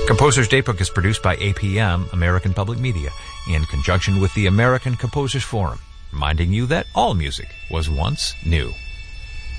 Composer's Daybook is produced by APM, American Public Media, in conjunction with the American Composers Forum, reminding you that all music was once new.